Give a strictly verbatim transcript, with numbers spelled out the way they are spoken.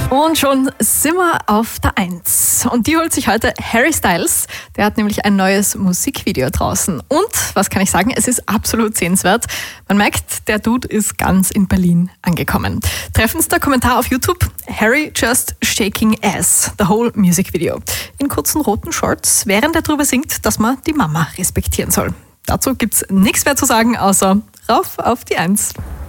Und schon sind wir auf der Eins. Und die holt sich heute Harry Styles. Der hat nämlich ein neues Musikvideo draußen. Und, was kann ich sagen, es ist absolut sehenswert. Man merkt, der Dude ist ganz in Berlin angekommen. Treffendster Kommentar auf YouTube: Harry just shaking ass, the whole music video. In kurzen roten Shorts, während er drüber singt, dass man die Mama respektieren soll. Dazu gibt's nichts mehr zu sagen, außer rauf auf die Eins.